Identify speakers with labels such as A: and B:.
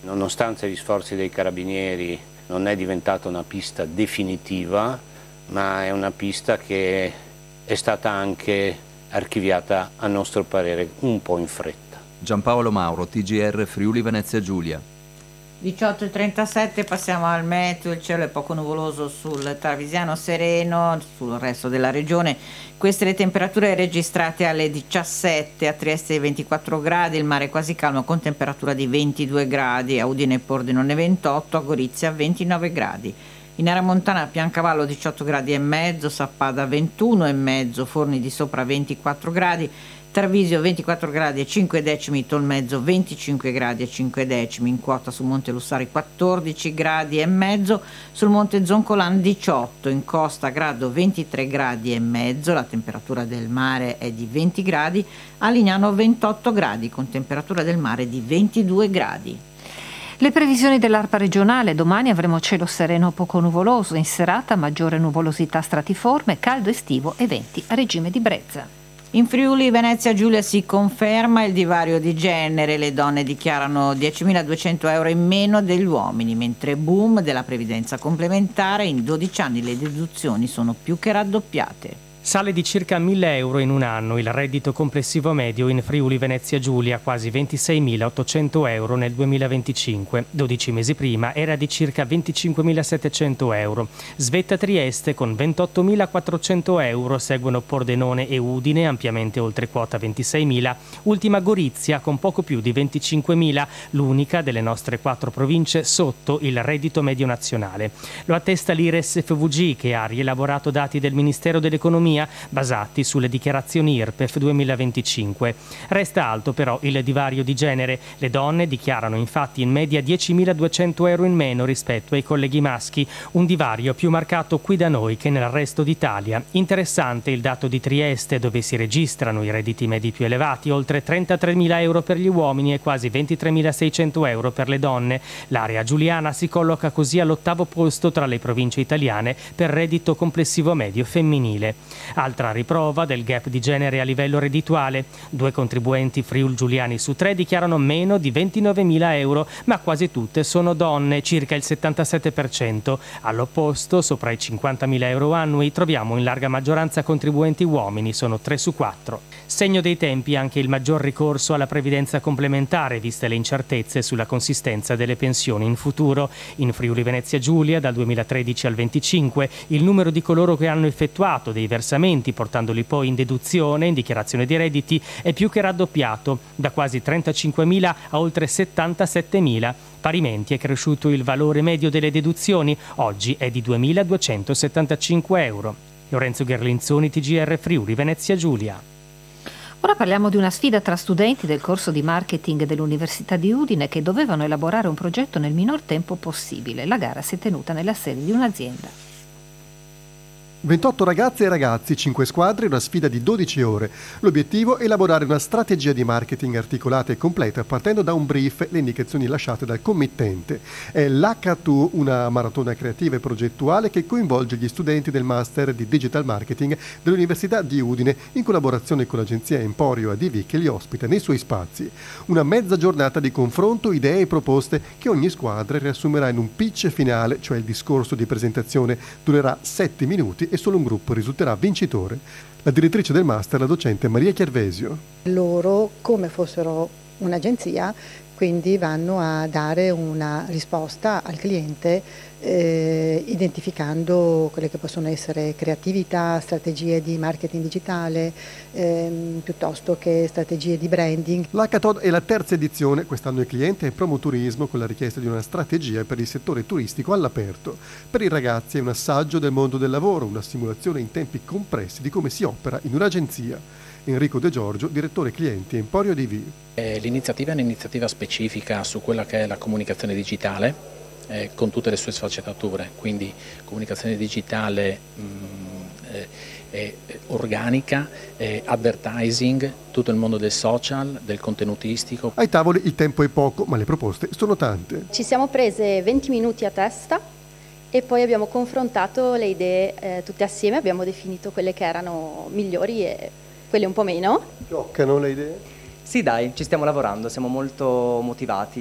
A: Nonostante gli sforzi dei carabinieri non è diventata una pista definitiva, ma è una pista che è stata anche archiviata, a nostro parere, un po' in fretta.
B: Giampaolo Mauro, TGR Friuli Venezia Giulia.
C: 18:37, passiamo al meteo. Il cielo è poco nuvoloso sul Tarvisiano, sereno sul resto della regione. Queste le temperature registrate alle 17, a Trieste 24 gradi, il mare è quasi calmo con temperatura di 22 gradi, a Udine e Pordenone 28, a Gorizia 29 gradi. In area montana Piancavallo 18 gradi e mezzo, Sappada 21 e mezzo, Forni di Sopra 24 gradi, Tarvisio 24 gradi e 5 decimi, Tolmezzo 25 gradi e 5 decimi, in quota sul Monte Lussari 14 gradi e mezzo, sul Monte Zoncolan 18, in costa Grado 23 gradi e mezzo, la temperatura del mare è di 20 gradi, a Lignano 28 gradi con temperatura del mare di 22 gradi.
D: Le previsioni dell'ARPA regionale: domani avremo cielo sereno poco nuvoloso, in serata maggiore nuvolosità stratiforme, caldo estivo e venti a regime di brezza.
C: In Friuli Venezia Giulia si conferma il divario di genere, le donne dichiarano 10.200 euro in meno degli uomini, mentre boom della previdenza complementare, in 12 anni le deduzioni sono più che raddoppiate.
E: Sale di circa 1.000 euro in un anno il reddito complessivo medio in Friuli Venezia Giulia, quasi 26.800 euro nel 2025. 12 mesi prima era di circa 25.700 euro. Svetta Trieste con 28.400 euro, seguono Pordenone e Udine ampiamente oltre quota 26.000, ultima Gorizia con poco più di 25.000, l'unica delle nostre 4 province sotto il reddito medio nazionale. Lo attesta l'IRES FVG, che ha rielaborato dati del Ministero dell'Economia basati sulle dichiarazioni IRPEF 2025. Resta alto però il divario di genere. Le donne dichiarano infatti in media 10.200 euro in meno rispetto ai colleghi maschi, un divario più marcato qui da noi che nel resto d'Italia. Interessante il dato di Trieste, dove si registrano i redditi medi più elevati, oltre 33.000 euro per gli uomini e quasi 23.600 euro per le donne. L'area giuliana si colloca così all'8° posto tra le province italiane per reddito complessivo medio femminile. Altra riprova del gap di genere a livello reddituale: 2 contribuenti friul-giuliani su 3 dichiarano meno di 29.000 euro, ma quasi tutte sono donne, circa il 77%. All'opposto, sopra i 50.000 euro annui, troviamo in larga maggioranza contribuenti uomini, sono 3 su 4. Segno dei tempi anche il maggior ricorso alla previdenza complementare, viste le incertezze sulla consistenza delle pensioni in futuro. In Friuli Venezia Giulia, dal 2013 al 25, il numero di coloro che hanno effettuato dei versamenti, portandoli poi in deduzione, in dichiarazione di redditi, è più che raddoppiato, da quasi 35.000 a oltre 77.000. Parimenti è cresciuto il valore medio delle deduzioni, oggi è di 2.275 euro. Lorenzo Gherlinzoni, TGR Friuli Venezia Giulia.
D: Ora parliamo di una sfida tra studenti del corso di marketing dell'Università di Udine che dovevano elaborare un progetto nel minor tempo possibile. La gara si è tenuta nella sede di un'azienda.
F: 28 ragazze e ragazzi, 5 squadre, una sfida di 12 ore. L'obiettivo è elaborare una strategia di marketing articolata e completa partendo da un brief e le indicazioni lasciate dal committente. È l'H2, una maratona creativa e progettuale che coinvolge gli studenti del Master di Digital Marketing dell'Università di Udine in collaborazione con l'agenzia Emporio ADV che li ospita nei suoi spazi. Una mezza giornata di confronto, idee e proposte che ogni squadra riassumerà in un pitch finale, cioè il discorso di presentazione durerà 7 minuti e solo un gruppo risulterà vincitore. La direttrice del master, la docente Maria Chiarvesio.
G: Loro, come fossero un'agenzia, quindi vanno a dare una risposta al cliente identificando quelle che possono essere creatività, strategie di marketing digitale, piuttosto che strategie di branding.
F: L'Hackathon è la terza edizione, quest'anno il cliente è Promoturismo con la richiesta di una strategia per il settore turistico all'aperto. Per i ragazzi è un assaggio del mondo del lavoro, una simulazione in tempi compressi di come si opera in un'agenzia. Enrico De Giorgio, direttore clienti Emporio ADV.
H: L'iniziativa è un'iniziativa specifica su quella che è la comunicazione digitale con tutte le sue sfaccettature, quindi comunicazione digitale organica, advertising, tutto il mondo del social, del contenutistico.
F: Ai tavoli il tempo è poco, ma le proposte sono tante.
I: Ci siamo prese 20 minuti a testa e poi abbiamo confrontato le idee tutte assieme, abbiamo definito quelle che erano migliori e quelle un po' meno.
F: Fioccano le idee?
J: Sì dai, ci stiamo lavorando, siamo molto motivati.